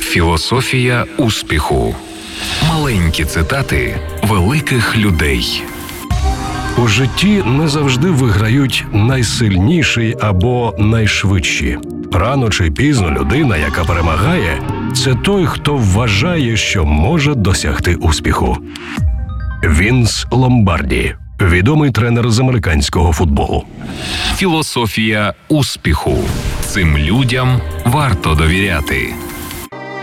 Філософія успіху. Маленькі цитати великих людей. У житті не завжди виграють найсильніші або найшвидші. Рано чи пізно людина, яка перемагає, це той, хто вважає, що може досягти успіху. Вінс Ломбарді, відомий тренер з американського футболу. Філософія успіху. Цим людям варто довіряти.